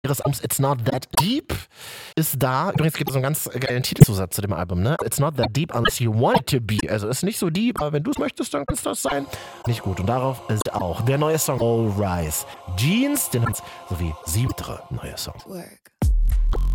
ihres Albums It's Not That Deep ist da. Übrigens gibt es so einen ganz geilen Titelzusatz zu dem Album, ne? It's not that deep unless you want it to be. Also ist nicht so deep, aber wenn du es möchtest, dann kann es das sein. Nicht gut. Und darauf ist auch der neue Song All Rise. Jeans, den sowie 7. neue Song. Work.